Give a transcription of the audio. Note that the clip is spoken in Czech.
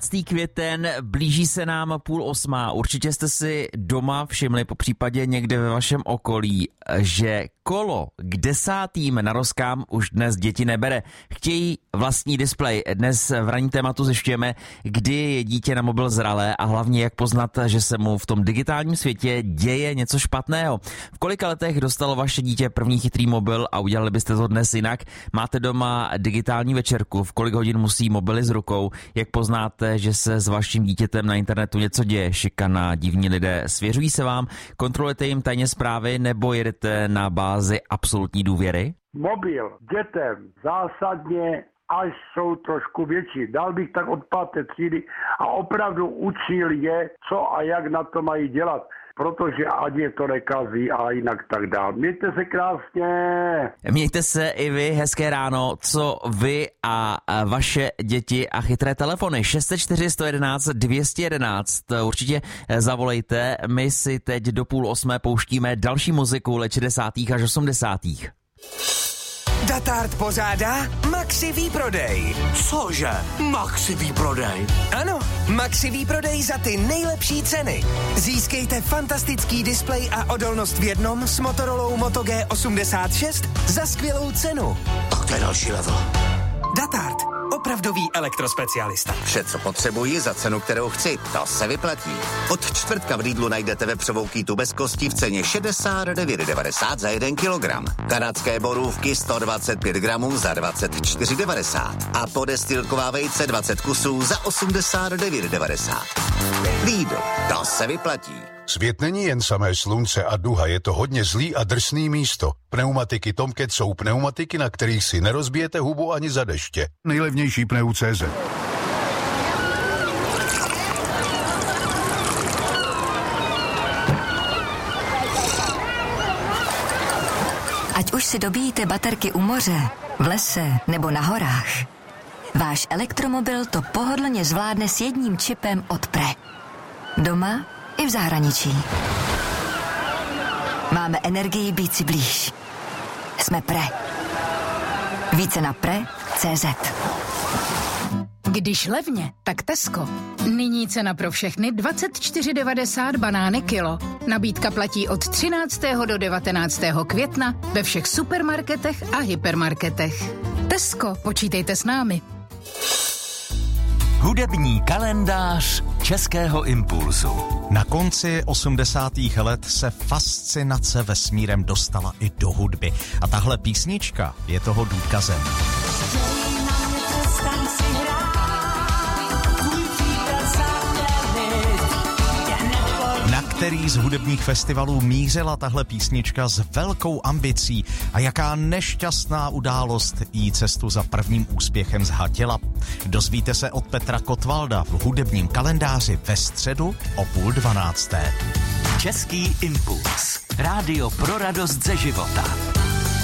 květen, blíží se nám 7:30. Určitě jste si doma všimli, po případě někde ve vašem okolí, že kolo k 10. narozkám už dnes děti nebere. Chtějí vlastní displej. Dnes v ranní tématu zjišťujeme, kdy je dítě na mobil zralé a hlavně jak poznat, že se mu v tom digitálním světě děje něco špatného. V kolika letech dostalo vaše dítě první chytrý mobil a udělali byste to dnes jinak? Máte doma digitální večerku, v kolik hodin musí mobily s rukou? Jak poznáte, že se s vaším dítětem na internetu něco děje? Šikana, divní lidé, svěřují se vám? Kontrolujete jim tajně zprávy nebo jedete na bázi absolutní důvěry? Mobil dětem zásadně, až jsou trošku větší. Dal bych tak od 5. třídy a opravdu učil je, co a jak na to mají dělat. Protože ať je to nekazí a jinak tak dál. Mějte se krásně. Mějte se i vy, hezké ráno. Co vy a vaše děti a chytré telefony? 604 111 211. Určitě zavolejte. My si teď do 7:30 pouštíme další muziku let 60. až 80. Datart pořádá Maxi výprodej. Cože? Maxi výprodej? Ano, Maxi výprodej za ty nejlepší ceny. Získejte fantastický displej a odolnost v jednom s Motorolou Moto G86 za skvělou cenu. Tak to je další level. Datart, opravdový elektrospecialista. Vše, co potřebuji za cenu, kterou chci, to se vyplatí. Od čtvrtka v Lidlu najdete vepřovou kýtu bez kostí v ceně 69,90 za 1 kilogram. Kanadské borůvky 125 gramů za 24,90 a podestilková vejce 20 kusů za 89,90. Lidl, to se vyplatí. Svět není jen samé slunce a duha, je to hodně zlý a drsný místo. Pneumatiky Tomcat jsou pneumatiky, na kterých si nerozbijete hubu ani za deště. Nejlevnější pneu.cz. Ať už si dobíjíte baterky u moře, v lese nebo na horách, váš elektromobil to pohodlně zvládne s jedním čipem od Pre. Doma i v zahraničí. Máme energii být si blíž. Jsme Pre. Více na pre.cz. Když levně, tak Tesco. Nyní cena pro všechny 24,90 banány kilo. Nabídka platí od 13. do 19. května ve všech supermarketech a hypermarketech. Tesco, počítejte s námi. Hudební kalendář Českého impulzu. Na konci 80. let se fascinace vesmírem dostala i do hudby. A tahle písnička je toho důkazem. Na který z hudebních festivalů mířila tahle písnička s velkou ambicí a jaká nešťastná událost jí cestu za prvním úspěchem zhatila. Dozvíte se od Petra Kotvalda v hudebním kalendáři ve středu o 11:30. Český impuls. Rádio pro radost ze života.